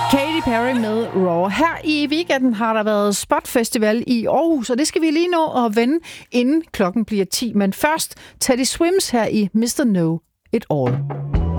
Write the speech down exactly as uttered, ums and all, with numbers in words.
Katy Perry med Raw. Her i weekenden har der været Spot Festival i Aarhus, og det skal vi lige nå at vende, inden klokken bliver ti. Men først Teddy Swims her i mister Know It All.